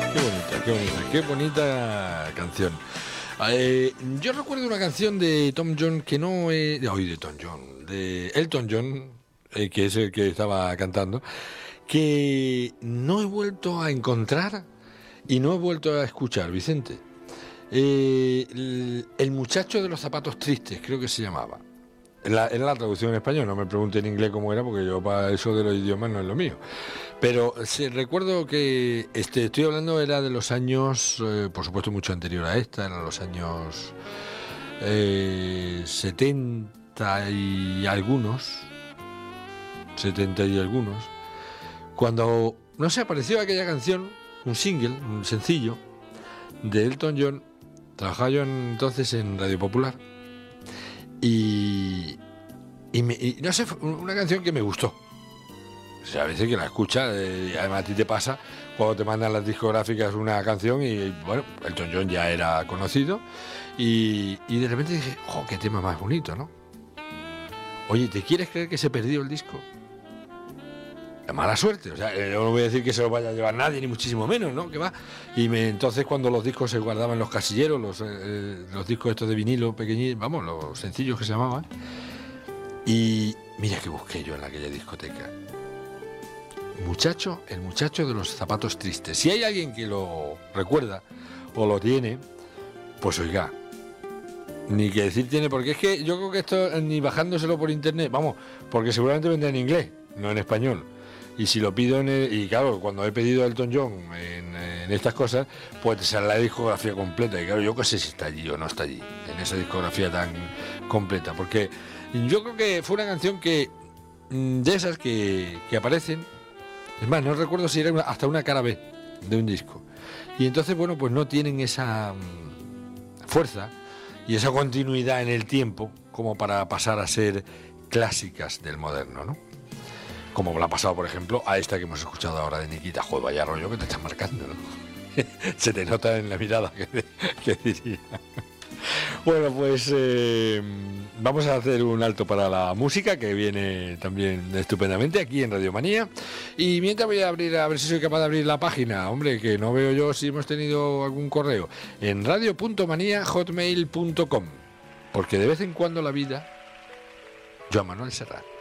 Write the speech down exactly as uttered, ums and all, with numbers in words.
Qué bonita, qué bonita, qué bonita canción. Eh, yo recuerdo una canción de Tom John que no es... Hoy de Tom John, de Elton John, eh, que es el que estaba cantando, que no he vuelto a encontrar y no he vuelto a escuchar, Vicente. Eh, el, el muchacho de los zapatos tristes, creo que se llamaba. En la, en la traducción en español, no me pregunte en inglés cómo era, porque yo para eso de los idiomas no es lo mío. Pero sí, recuerdo que este, estoy hablando, era de los años, eh, por supuesto mucho anterior a esta, eran los años eh, setenta y algunos, setenta y algunos, cuando, no sé, apareció aquella canción, un single, un sencillo, de Elton John. Trabajaba yo entonces en Radio Popular. Y, y, me, y no sé, fue una canción que me gustó. O sea, a veces que la escuchas, eh, además a ti te pasa cuando te mandan las discográficas una canción y, bueno, Elton John ya era conocido y, y de repente dije, ¡oh, qué tema más bonito!, ¿no? Oye, ¿te quieres creer que se perdió el disco? La mala suerte, o sea, yo no voy a decir que se lo vaya a llevar nadie, ni muchísimo menos, ¿no? Que va. Y me, entonces cuando los discos se guardaban en los casilleros, los, eh, los discos estos de vinilo pequeñitos, vamos, los sencillos que se llamaban, y mira que busqué yo en aquella discoteca. Muchacho, el muchacho de los zapatos tristes. Si hay alguien que lo recuerda o lo tiene, pues oiga, ni que decir tiene, porque es que yo creo que esto, ni bajándoselo por internet, vamos, porque seguramente vendrá en inglés, no en español. Y si lo pido en el, y claro, cuando he pedido a Elton John en, en estas cosas, pues te sale la discografía completa. Y claro, yo qué sé si está allí o no está allí, en esa discografía tan completa. Porque yo creo que fue una canción que, de esas que, que aparecen, es más, no recuerdo si era una, hasta una cara B de un disco. Y entonces, bueno, pues no tienen esa um, fuerza y esa continuidad en el tiempo como para pasar a ser clásicas del moderno, ¿no? Como le ha pasado, por ejemplo, a esta que hemos escuchado ahora de Nikita. Joder, vaya rollo que te está marcando, ¿no? Se te nota en la mirada, que, que diría. Bueno, pues eh, vamos a hacer un alto para la música, que viene también estupendamente aquí en Radio Manía. Y mientras voy a abrir, a ver si soy capaz de abrir la página, hombre, que no veo yo si hemos tenido algún correo, en radio punto manía hotmail punto com, porque de vez en cuando la vida... Joan Manuel Serrat.